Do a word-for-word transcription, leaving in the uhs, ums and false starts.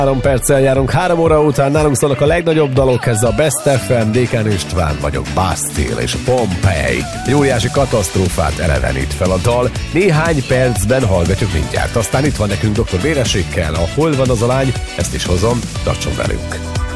Három perccel járunk, három óra után nálunk szólnak a legnagyobb dalok, ez a Best ef em, Dékán István vagyok, Bastille és Pompeii. Egy óriási katasztrófát elevenít fel a dal, néhány percben hallgatjuk mindjárt. Aztán itt van nekünk doktor Véresékkel, a Hol van az a lány, ezt is hozom, tartson velünk.